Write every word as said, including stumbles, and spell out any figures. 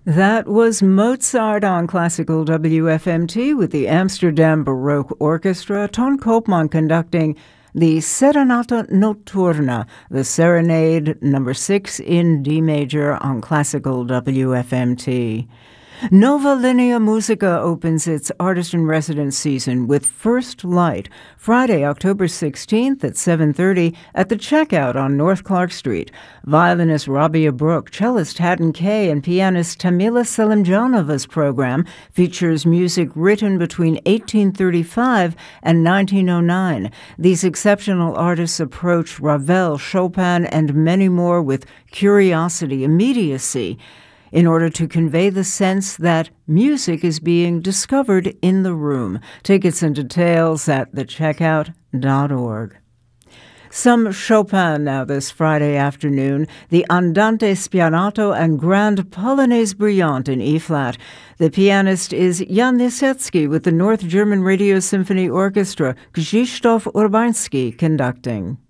That was Mozart on Classical W F M T with the Amsterdam Baroque Orchestra, Ton Koopman conducting the Serenata Notturna, the Serenade number six in D major on Classical W F M T. Nova Linea Musica opens its artist-in-residence season with First Light, Friday, October sixteenth at seven thirty at the Checkout on North Clark Street. Violinist Rabia Brooke, cellist Haddon Kay, and pianist Tamila Selimjanova's program features music written between eighteen thirty-five and nineteen oh nine. These exceptional artists approach Ravel, Chopin, and many more with curiosity, immediacy, in order to convey the sense that music is being discovered in the room. Tickets and details at the checkout dot org. Some Chopin now this Friday afternoon, the Andante Spianato and Grand Polonaise Brillante in E-flat. The pianist is Jan Lisetsky with the North German Radio Symphony Orchestra, Krzysztof Urbański conducting.